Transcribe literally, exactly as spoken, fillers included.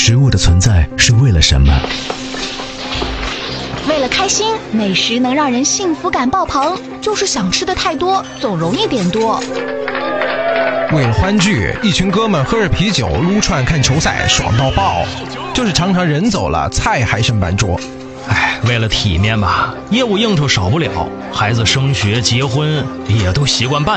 食物的存在是为了什么？ 为了开心，美食能让人幸福感爆棚，就是想吃的太多，总容易点多。 为了欢聚，一群哥们喝着啤酒撸串看球赛，爽到爆。就是常常人走了，菜还剩半桌。 哎，为了体面吧，业务应酬少不了，孩子升学结婚也都习惯办